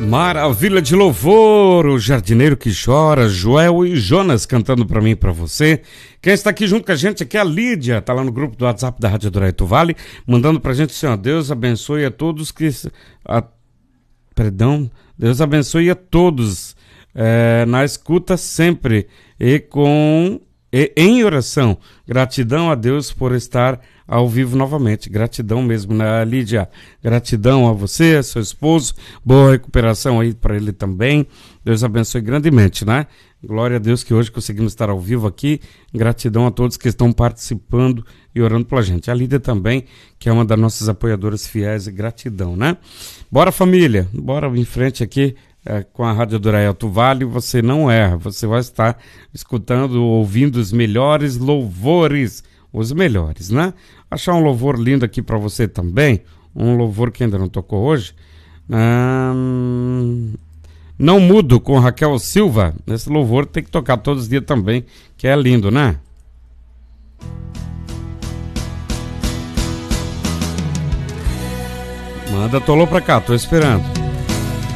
Maravilha de louvor, o jardineiro que chora, Joel e Jonas cantando pra mim e pra você. Quem está aqui junto com a gente aqui é a Lídia, tá lá no grupo do WhatsApp da Rádio Douraito Vale, mandando pra gente assim, ó, Deus abençoe a todos que... Deus abençoe a todos na escuta sempre e em oração. Gratidão a Deus por estar ao vivo novamente. Gratidão mesmo, né, Lídia? Gratidão a você, a seu esposo. Boa recuperação aí para ele também. Deus abençoe grandemente, né? Glória a Deus que hoje conseguimos estar ao vivo aqui. Gratidão a todos que estão participando e orando pela gente. A Lídia também, que é uma das nossas apoiadoras fiéis. Gratidão, né? Bora, família. Bora em frente aqui. Com a Rádio Douraito Vale, você não erra, você vai estar escutando, ouvindo os melhores louvores, os melhores, né? Achar um louvor lindo aqui para você também, um louvor que ainda não tocou hoje, Não Mudo, com Raquel Silva. Esse louvor tem que tocar todos os dias também, que é lindo, né? Manda Tolô pra cá, tô esperando.